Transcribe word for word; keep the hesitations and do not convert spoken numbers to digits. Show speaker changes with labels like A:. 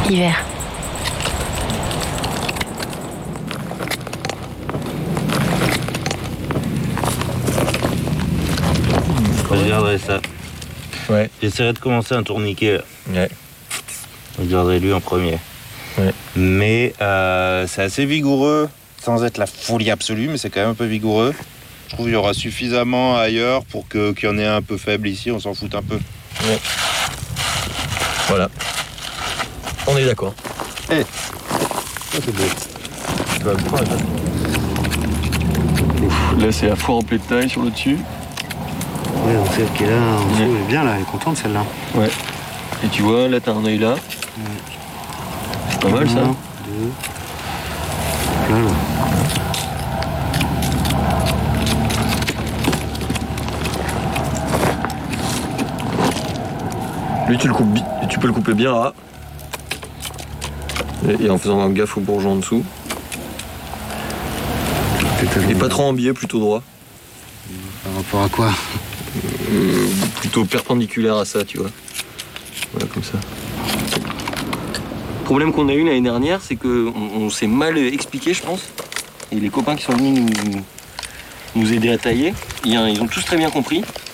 A: l'hiver.
B: Je regarderai ça.
C: Ouais.
B: J'essaierai de commencer un tourniquet. Là.
C: Ouais.
B: Je regarderai lui en premier.
C: Ouais.
B: Mais euh, c'est assez vigoureux, sans être la folie absolue, mais c'est quand même un peu vigoureux. Je trouve qu'il y aura suffisamment ailleurs pour que, qu'il y en ait un peu faible ici, on s'en fout un peu.
C: Ouais. Voilà. On est d'accord.
B: Eh hey. Ça c'est beau. Tu vas le prendre, là.
C: Ouf, là c'est la foire en pleine taille sur le dessus.
D: Ouais, donc celle qui est là, en dessous,
C: Ouais.
D: elle est bien là, elle est contente celle-là.
C: Ouais. Et tu vois, là t'as un œil là.
D: Ouais.
C: C'est pas mal ça.
D: Un, deux. Là, là.
C: Lui tu le coupes, bi- tu peux le couper bien ras. Et, et en faisant gaffe au bourgeon en dessous. Et pas trop en biais, plutôt droit.
D: Par rapport à quoi?
C: Euh, plutôt perpendiculaire à ça, tu vois. Voilà, comme ça. Le problème qu'on a eu l'année dernière, c'est qu'on on, s'est mal expliqué, je pense. Et les copains qui sont venus nous, nous aider à tailler, ils, ils ont tous très bien compris.